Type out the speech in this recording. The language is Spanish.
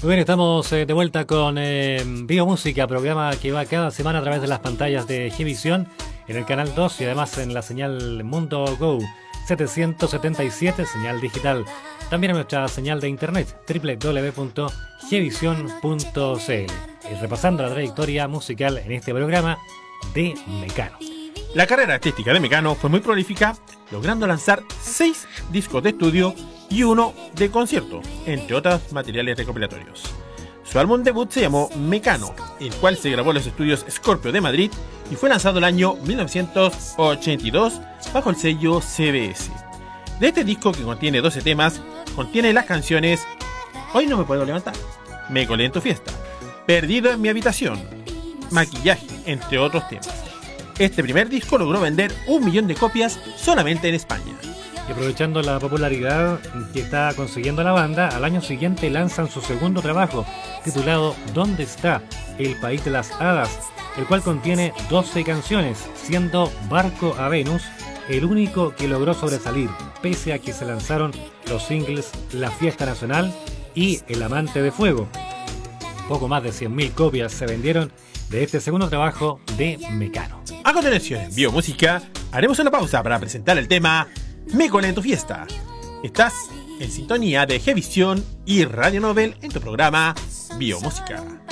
Muy bien, estamos de vuelta con Biomúsica, programa que va cada semana a través de las pantallas de Gvisión en el canal 2 y además en la señal Mundo Go 777, señal digital. También en nuestra señal de internet www.gvision.cl. Y repasando la trayectoria musical en este programa de Mecano. La carrera artística de Mecano fue muy prolífica, logrando lanzar 6 discos de estudio y 1 de concierto, entre otros materiales recopilatorios. Su álbum debut se llamó Mecano, el cual se grabó en los estudios Scorpio de Madrid y fue lanzado el año 1982 bajo el sello CBS. De este disco, que contiene 12 temas, contiene las canciones Hoy no me puedo levantar, Me colé en tu fiesta, Perdido en mi habitación, Maquillaje, entre otros temas. Este primer disco logró vender 1 millón de copias solamente en España. Y aprovechando la popularidad que está consiguiendo la banda, al año siguiente lanzan su segundo trabajo, titulado ¿Dónde está el país de las hadas?, el cual contiene 12 canciones, siendo Barco a Venus el único que logró sobresalir, pese a que se lanzaron los singles La Fiesta Nacional y El Amante de Fuego. Poco más de 100.000 copias se vendieron de este segundo trabajo de Mecano. A continuación, en Biomúsica, haremos una pausa para presentar el tema Me colé en tu fiesta. Estás en sintonía de Gvisión y Radio Nobel en tu programa Biomúsica.